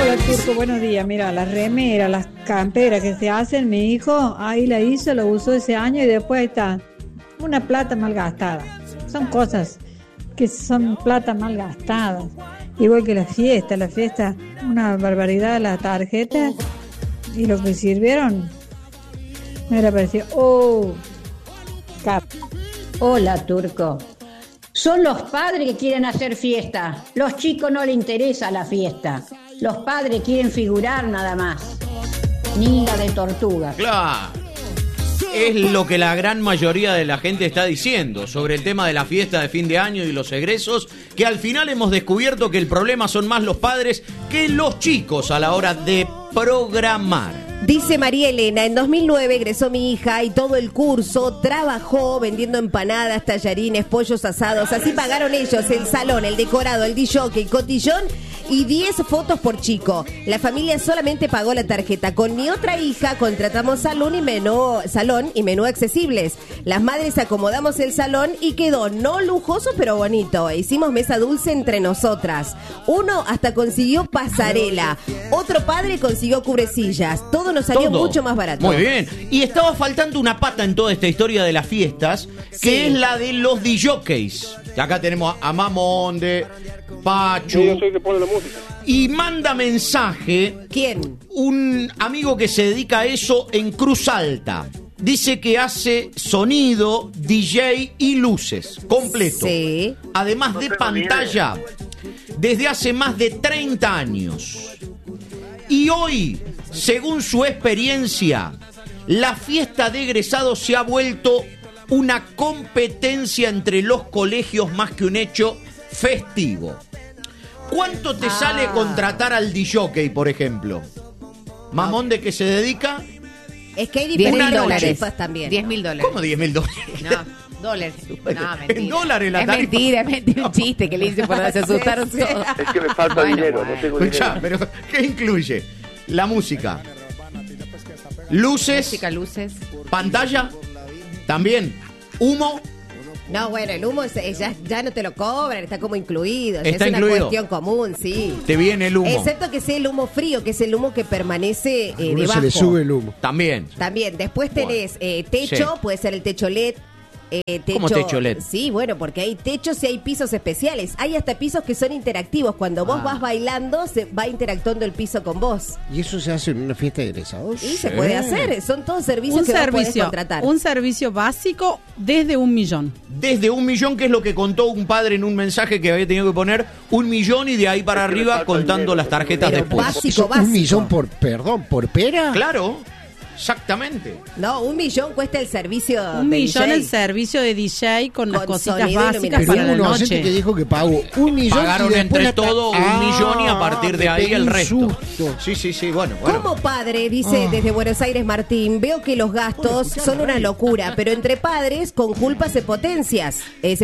Hola Turco, buenos días. Mira, las remeras, las camperas que se hacen, mi hijo ahí la hizo, lo usó ese año y después ahí está una plata mal gastada. Son cosas que son plata mal gastadas. Igual que la fiesta, una barbaridad la tarjeta y lo que sirvieron me era parecido, Hola Turco. Son los padres que quieren hacer fiesta. Los chicos no les interesa la fiesta. Los padres quieren figurar nada más. Niña de tortuga. Claro. Es lo que la gran mayoría de la gente está diciendo sobre el tema de la fiesta de fin de año y los egresos, que al final hemos descubierto que el problema son más los padres que los chicos a la hora de programar. Dice María Elena, en 2009 egresó mi hija y todo el curso trabajó vendiendo empanadas, tallarines, pollos asados. Así pagaron ellos el salón, el decorado, el disjockey, cotillón y 10 fotos por chico. La familia solamente pagó la tarjeta. Con mi otra hija contratamos salón y menú accesibles. Las madres acomodamos el salón y quedó no lujoso pero bonito. Hicimos mesa dulce entre nosotras. Uno hasta consiguió pasarela. Otro padre consiguió cubrecillas. Todo nos salió mucho más barato. Muy bien. Y estaba faltando una pata en toda esta historia de las fiestas, que es la de los DJs. Acá tenemos a Mamón de Pachu. Sí, yo soy el que pone la música. Y manda mensaje. ¿Quién? Un amigo que se dedica a eso en Cruz Alta. Dice que hace sonido, DJ y luces completo. Sí. Además de pantalla, desde hace más de 30 años. Y hoy, según su experiencia, la fiesta de egresados se ha vuelto una competencia entre los colegios más que un hecho festivo. ¿Cuánto te sale contratar al DJ, por ejemplo? Mamón, ¿de qué se dedica? Es que hay diferentes noche. tarifas también. $10.000. ¿Cómo $10.000? No, dólares. No, mentira. En dólares la es tarifa. Es mentira, un chiste que le hice por se asustaron todos. Es que me falta dinero, no tengo Escuchá, dinero. pero ¿qué incluye? La música. Luces. Música, luces. Pantalla. También. Humo. No, bueno, el humo ya no te lo cobran, está como incluido. Ya Está es una incluido. cuestión común, sí. Te viene el humo. Excepto que sea el humo frío, que es el humo que permanece Uno debajo. se le sube el humo. También. También, después tenés techo, Sí. puede ser el techo LED. ¿Cómo techo LED? Sí, bueno, porque hay techos y hay pisos especiales. Hay hasta pisos que son interactivos. Cuando vos vas bailando, se va interactuando el piso con vos. ¿Y eso se hace en una fiesta de egresados? Y se puede hacer. Son todos servicios Un que vos podés servicio, contratar. un servicio básico desde $1 millón. Desde $1 millón, que es lo que contó un padre en un mensaje que había tenido que poner, $1 millón y de ahí para Es que me arriba falta contando dinero. las tarjetas Pero después. básico. ¿1 millón por pera? Claro, exactamente. No, $1 millón cuesta el servicio $1 de millón DJ. el servicio de DJ con las Con cositas sonido y básicas Pero iluminación. para hubo la un docente noche. que dijo que pagó $1 millón. Pagaron y después entre todo $1 millón y a partir de me ahí pegué el un resto. susto. Sí, bueno. Como padre, dice desde Buenos Aires Martín, veo que los gastos son una locura, pero entre padres con culpa se potencian.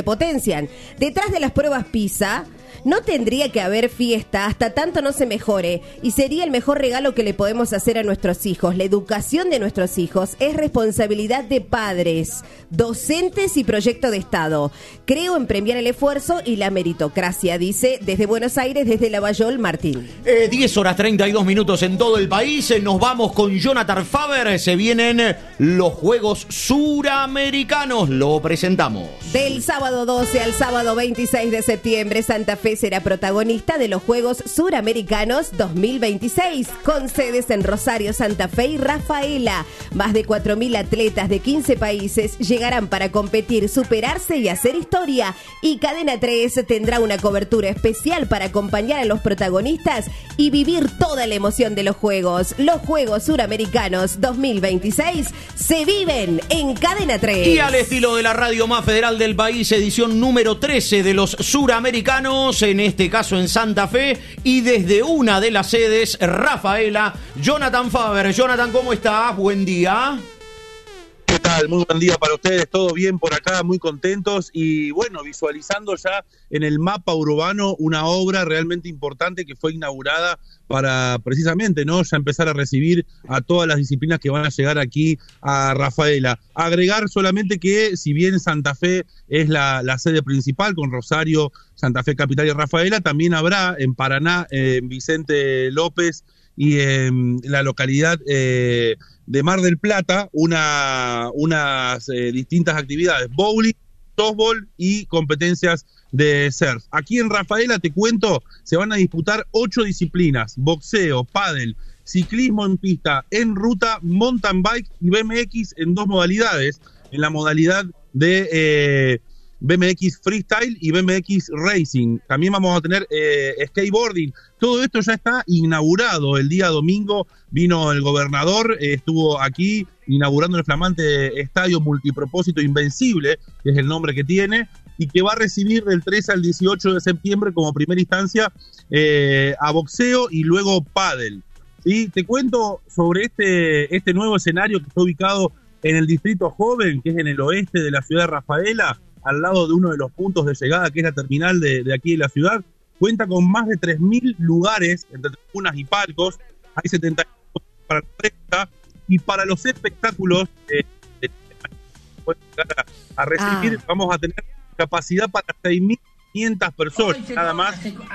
Detrás de las pruebas PISA no tendría que haber fiesta hasta tanto no se mejore, y sería el mejor regalo que le podemos hacer a nuestros hijos. La educación de nuestros hijos es responsabilidad de padres, docentes y proyecto de Estado. Creo en premiar el esfuerzo y la meritocracia, dice desde Buenos Aires, desde Lavallol, Martín. 10 horas 32 minutos en todo el país. Nos vamos con Jonathan Faber. Se vienen los Juegos Suramericanos. Lo presentamos. Del sábado 12 al sábado 26 de septiembre, Santa Fe será protagonista de los Juegos Suramericanos 2026, con sedes en Rosario, Santa Fe y Rafaela. Más de 4.000 atletas de 15 países llegarán para competir, superarse y hacer historia. Y Cadena 3 tendrá una cobertura especial para acompañar a los protagonistas y vivir toda la emoción de los Juegos. Los Juegos Suramericanos 2026 se viven en Cadena 3. Y al estilo de la radio más federal del país, edición número 13 de los Suramericanos, en este caso en Santa Fe, y desde una de las sedes, Rafaela, Jonathan Faber. Jonathan, ¿cómo estás? Buen día. ¿Qué tal? tal? Muy buen día para ustedes, todo bien por acá, muy contentos y bueno, visualizando ya en el mapa urbano una obra realmente importante que fue inaugurada para precisamente, ¿no?, ya empezar a recibir a todas las disciplinas que van a llegar aquí a Rafaela. Agregar solamente que si bien Santa Fe es la sede principal con Rosario, Santa Fe Capital y Rafaela, también habrá en Paraná, en Vicente López y en la localidad de Mar del Plata unas distintas actividades, bowling, softball y competencias de surf. Aquí en Rafaela, te cuento, se van a disputar 8 disciplinas: boxeo, pádel, ciclismo en pista, en ruta, mountain bike y BMX en 2 modalidades, en la modalidad de BMX Freestyle y BMX Racing. También vamos a tener skateboarding. Todo esto ya está inaugurado. El día domingo vino el gobernador, estuvo aquí inaugurando el flamante estadio multipropósito Invencible, que es el nombre que tiene, y que va a recibir del 13 al 18 de septiembre como primera instancia a boxeo y luego pádel. ¿Sí? Te cuento sobre este nuevo escenario que está ubicado en el distrito joven, que es en el oeste de la ciudad de Rafaela, al lado de uno de los puntos de llegada, que es la terminal de aquí de la ciudad. Cuenta con más de 3.000 lugares, entre tribunas y palcos. Hay 70 para la prensa, y para los espectáculos a recibir, vamos a tener capacidad para 6.500 personas, nada más.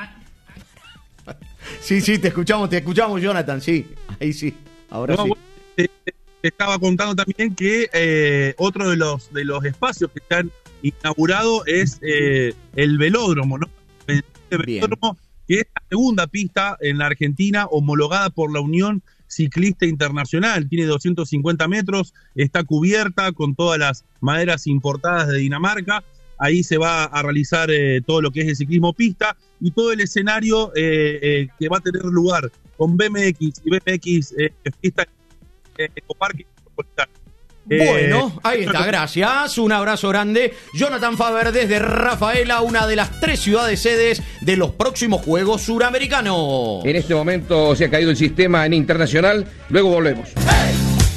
Sí, te escuchamos, Jonathan, sí, ahí sí, ahora sí. Te estaba contando también que otro de los espacios que se han inaugurado es el velódromo, ¿no? El velódromo, que es la segunda pista en la Argentina homologada por la Unión Ciclista Internacional. Tiene 250 metros, está cubierta con todas las maderas importadas de Dinamarca. Ahí se va a realizar todo lo que es el ciclismo pista y todo el escenario que va a tener lugar con BMX y BMX pista Ecoparque. Bueno, ahí está, gracias, un abrazo grande. Jonathan Faber desde Rafaela, una de las 3 ciudades sedes de los próximos Juegos Suramericanos. En este momento se ha caído el sistema en internacional, luego volvemos. ¡Hey!